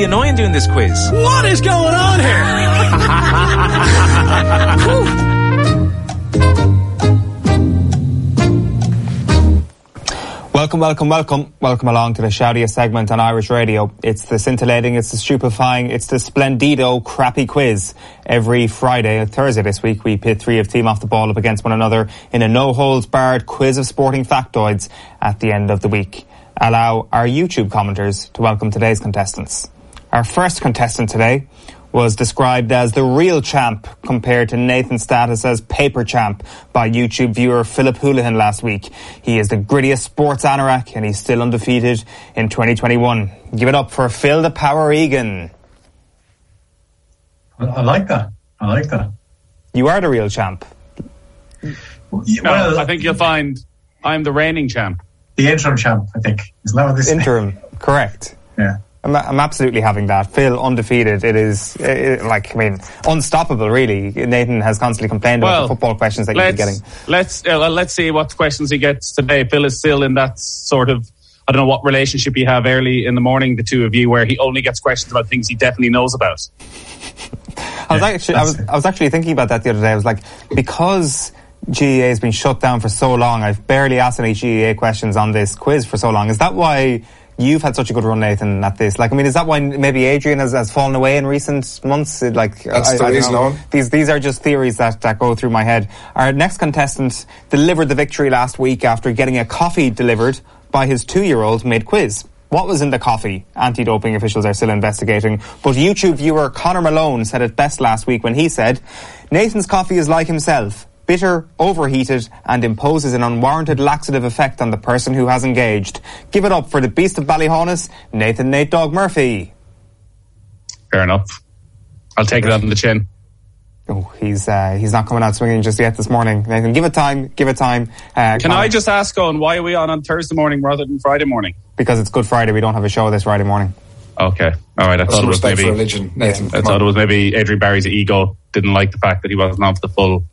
really annoying doing this quiz. What is going on here? Welcome along to the shoutiest segment on Irish radio. It's the scintillating, it's the stupefying, it's the splendido crappy quiz. Every Friday and Thursday this week, we pit three of Team Off the Ball up against one another in a no-holds-barred quiz of sporting factoids at the end of the week. Allow our YouTube commenters to welcome today's contestants. Our first contestant today was described as the real champ compared to Nathan's status as paper champ by YouTube viewer Philip Houlihan last week. He is the grittiest sports anorak and he's still undefeated in 2021. Give it up for Phil the Power Egan. I like that. You are the real champ. Well, I think you'll find I'm the reigning champ. The interim champ, I think. Isn't that what this is? Interim, correct. Yeah. I'm absolutely having that. Phil, undefeated. It is, unstoppable, really. Nathan has constantly complained about the football questions that you've been getting. Let's see what questions he gets today. Phil is still in that sort of, I don't know what relationship you have early in the morning, the two of you, where he only gets questions about things he definitely knows about. I was actually thinking about that the other day. I was like, because GEA has been shut down for so long, I've barely asked any GEA questions on this quiz for so long. Is that why you've had such a good run, Nathan, at this? Is that why maybe Adrian has fallen away in recent months? That's the reason on. These are just theories that go through my head. Our next contestant delivered the victory last week after getting a coffee delivered by his 2-year-old mid-quiz. What was in the coffee? Anti-doping officials are still investigating. But YouTube viewer Conor Malone said it best last week when he said, Nathan's coffee is like himself. Bitter, overheated, and imposes an unwarranted laxative effect on the person who has engaged. Give it up for the beast of Ballyhonus, Nathan Nate Dog Murphy. Fair enough. I'll take it on the chin. Oh, he's not coming out swinging just yet this morning. Nathan, give it time. Can I just ask, Owen, why are we on Thursday morning rather than Friday morning? Because it's Good Friday. We don't have a show this Friday morning. Okay. All right. I thought it was maybe religion, Nathan. I thought it was maybe Adrian Barry's ego didn't like the fact that he wasn't on for the full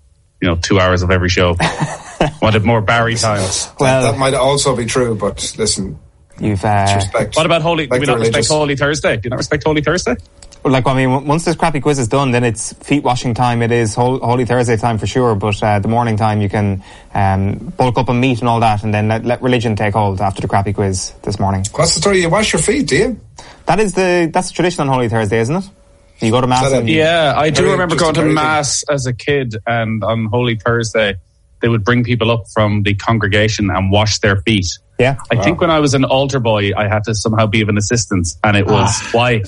2 hours of every show. Wanted more Barry time. Well, that might also be true, but listen, you've respect. What about Holy? Do we not respect Holy Thursday? Do you not respect Holy Thursday? Well, once this crappy quiz is done, then it's feet washing time. It is Holy Thursday time for sure. But the morning time, you can bulk up and meat and all that, and then let religion take hold after the crappy quiz this morning. What's the story? You wash your feet, do you? That's the tradition on Holy Thursday, isn't it? You go to Mass. Yeah, I do remember going to Mass as a kid, and on Holy Thursday, they would bring people up from the congregation and wash their feet. Yeah. I think when I was an altar boy, I had to somehow be of an assistance, and it was, why?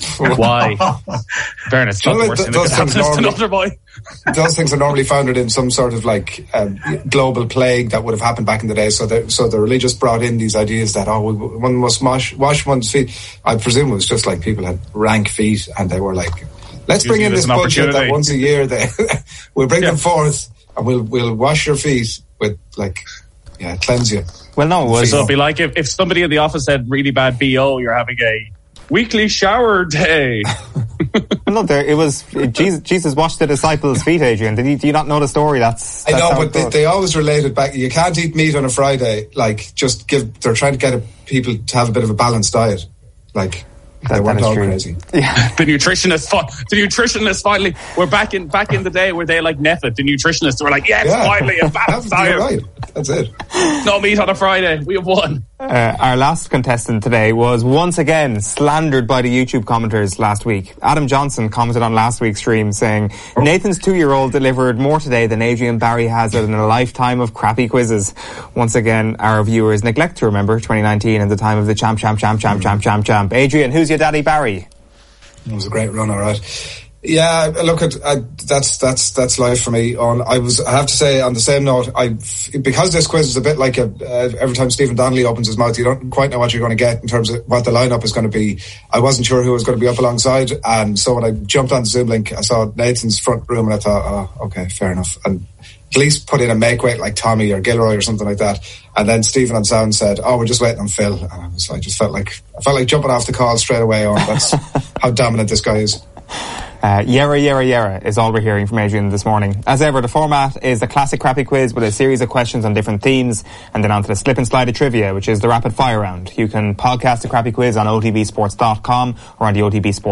Fairness, not the worst thing that could happen as an altar boy. Those things are normally founded in some sort of global plague that would have happened back in the day. So the religious brought in these ideas that one must wash one's feet. I presume it was just like people had rank feet, and they were like, let's bring in this bullshit that once a year we'll bring them forth and we'll wash your feet with cleanse you. Well, no, so it'd be like if somebody in the office said really bad BO, you're having a weekly shower day. Well, no, it was Jesus washed the disciples' feet, Adrian. Do you not know the story? I know, but they always related back. You can't eat meat on a Friday. They're trying to get people to have a bit of a balanced diet. They weren't all crazy. Yeah. The nutritionists finally, we're back in the day where they like Neffet, the nutritionists were like, finally a balanced diet. Right. That's it. No meat on a Friday. We have won. Our last contestant today was once again slandered by the YouTube commenters last week. Adam Johnson commented on last week's stream saying, Nathan's 2-year-old delivered more today than Adrian Barry has in a lifetime of crappy quizzes. Once again, our viewers neglect to remember 2019 and the time of the champ. Adrian, who's your daddy Barry? It was a great run, all right. Yeah, look, that's life for me. I have to say, on the same note, because this quiz is a bit like every time Stephen Donnelly opens his mouth, you don't quite know what you're going to get in terms of what the lineup is going to be. I wasn't sure who was going to be up alongside, and so when I jumped on the Zoom link, I saw Nathan's front room, and I thought, okay, fair enough, and at least put in a make weight like Tommy or Gilroy or something like that. And then Stephen on sound said, we're just waiting on Phil. And I just felt like jumping off the call straight away. That's how dominant this guy is. Yera is all we're hearing from Adrian this morning. As ever, the format is a classic crappy quiz with a series of questions on different themes, and then onto the slip and slide of trivia, which is the rapid fire round. You can podcast the crappy quiz on OTBsports.com or on the OTB Sports